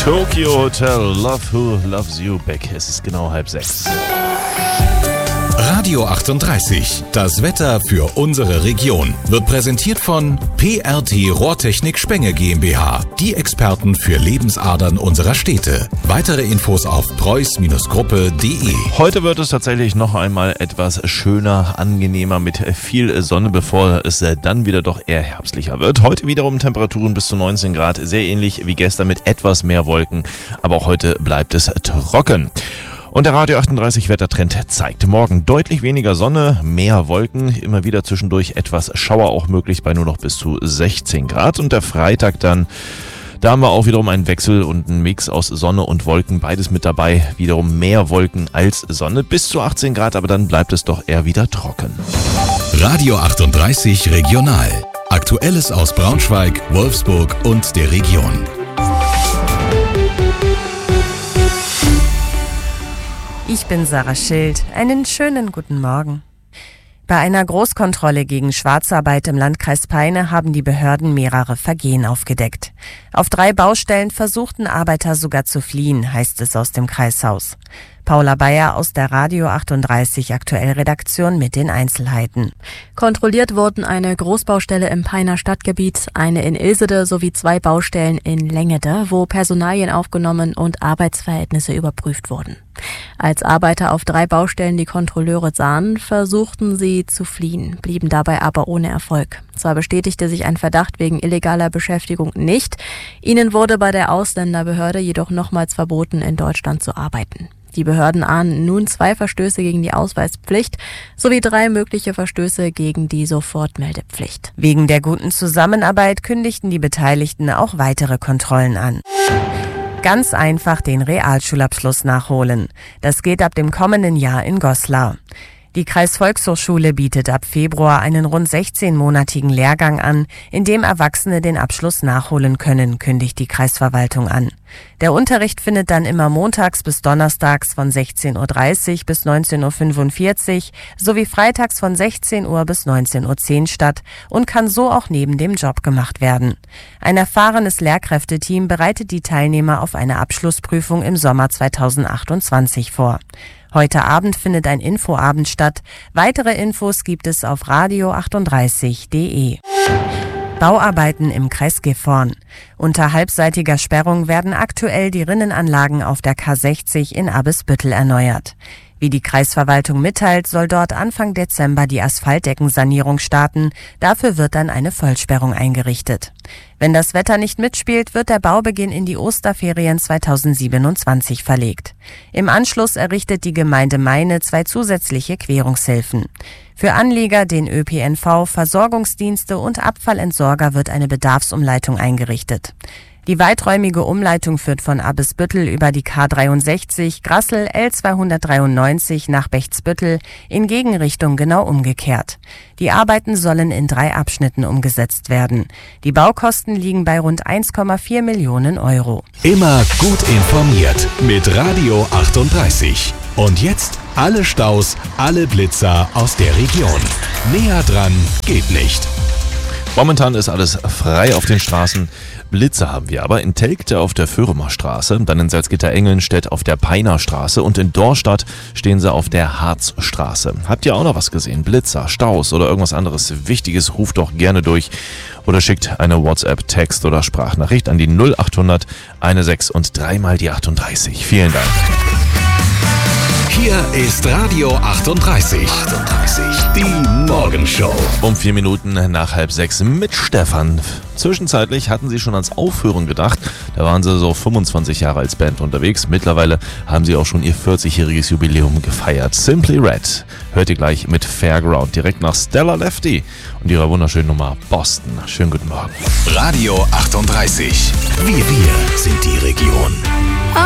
Tokyo Hotel, Love Who Loves You Back. Es ist genau 5:30. Radio 38, das Wetter für unsere Region, wird präsentiert von PRT Rohrtechnik Spenge GmbH, die Experten für Lebensadern unserer Städte. Weitere Infos auf preuß-gruppe.de. Heute wird es tatsächlich noch einmal etwas schöner, angenehmer mit viel Sonne, bevor es dann wieder doch eher herbstlicher wird. Heute wiederum Temperaturen bis zu 19 Grad, sehr ähnlich wie gestern mit etwas mehr Wolken, aber auch heute bleibt es trocken. Und der Radio 38 Wettertrend zeigt morgen deutlich weniger Sonne, mehr Wolken, immer wieder zwischendurch etwas Schauer auch möglich bei nur noch bis zu 16 Grad. Und der Freitag dann, da haben wir auch wiederum einen Wechsel und einen Mix aus Sonne und Wolken, beides mit dabei. Wiederum mehr Wolken als Sonne, bis zu 18 Grad, aber dann bleibt es doch eher wieder trocken. Radio 38 Regional. Aktuelles aus Braunschweig, Wolfsburg und der Region. Ich bin Sarah Schild. Einen schönen guten Morgen. Bei einer Großkontrolle gegen Schwarzarbeit im Landkreis Peine haben die Behörden mehrere Vergehen aufgedeckt. Auf 3 Baustellen versuchten Arbeiter sogar zu fliehen, heißt es aus dem Kreishaus. Paula Bayer aus der Radio 38 Aktuell-Redaktion mit den Einzelheiten. Kontrolliert wurden eine Großbaustelle im Peiner Stadtgebiet, eine in Ilsede sowie 2 Baustellen in Längede, wo Personalien aufgenommen und Arbeitsverhältnisse überprüft wurden. Als Arbeiter auf 3 Baustellen die Kontrolleure sahen, versuchten sie zu fliehen, blieben dabei aber ohne Erfolg. Zwar bestätigte sich ein Verdacht wegen illegaler Beschäftigung nicht, ihnen wurde bei der Ausländerbehörde jedoch nochmals verboten, in Deutschland zu arbeiten. Die Behörden ahnen nun 2 Verstöße gegen die Ausweispflicht sowie 3 mögliche Verstöße gegen die Sofortmeldepflicht. Wegen der guten Zusammenarbeit kündigten die Beteiligten auch weitere Kontrollen an. Ganz einfach den Realschulabschluss nachholen. Das geht ab dem kommenden Jahr in Goslar. Die Kreisvolkshochschule bietet ab Februar einen rund 16-monatigen Lehrgang an, in dem Erwachsene den Abschluss nachholen können, kündigt die Kreisverwaltung an. Der Unterricht findet dann immer montags bis donnerstags von 16:30 Uhr bis 19:45 Uhr sowie freitags von 16 Uhr bis 19:10 Uhr statt und kann so auch neben dem Job gemacht werden. Ein erfahrenes Lehrkräfteteam bereitet die Teilnehmer auf eine Abschlussprüfung im Sommer 2028 vor. Heute Abend findet ein Infoabend statt. Weitere Infos gibt es auf radio38.de. Bauarbeiten im Kreis Gifhorn. Unter halbseitiger Sperrung werden aktuell die Rinnenanlagen auf der K60 in Abbesbüttel erneuert. Wie die Kreisverwaltung mitteilt, soll dort Anfang Dezember die Asphaltdeckensanierung starten. Dafür wird dann eine Vollsperrung eingerichtet. Wenn das Wetter nicht mitspielt, wird der Baubeginn in die Osterferien 2027 verlegt. Im Anschluss errichtet die Gemeinde Meine 2 zusätzliche Querungshilfen. Für Anlieger, den ÖPNV, Versorgungsdienste und Abfallentsorger wird eine Bedarfsumleitung eingerichtet. Die weiträumige Umleitung führt von Abbesbüttel über die K63 Grassel L293 nach Bechtsbüttel in Gegenrichtung genau umgekehrt. Die Arbeiten sollen in 3 Abschnitten umgesetzt werden. Die Baukosten liegen bei rund 1,4 Millionen Euro. Immer gut informiert mit Radio 38. Und jetzt alle Staus, alle Blitzer aus der Region. Näher dran geht nicht. Momentan ist alles frei auf den Straßen. Blitze haben wir aber in Telgte auf der Föhremer Straße, dann in Salzgitter-Engelnstedt auf der Peiner Straße und in Dorstadt stehen sie auf der Harzstraße. Habt ihr auch noch was gesehen? Blitzer, Staus oder irgendwas anderes Wichtiges? Ruft doch gerne durch oder schickt eine WhatsApp, Text oder Sprachnachricht an die 0800 16 und 3 mal die 38. Vielen Dank. Hier ist Radio 38. Die Morgenshow. Um 4 Minuten nach 5:30 mit Stefan. Zwischenzeitlich hatten sie schon ans Aufhören gedacht. Da waren sie so 25 Jahre als Band unterwegs. Mittlerweile haben sie auch schon ihr 40-jähriges Jubiläum gefeiert. Simply Red hört ihr gleich mit Fairground direkt nach Stella Lefty und ihrer wunderschönen Nummer Boston. Schönen guten Morgen. Radio 38. Wir sind die Region.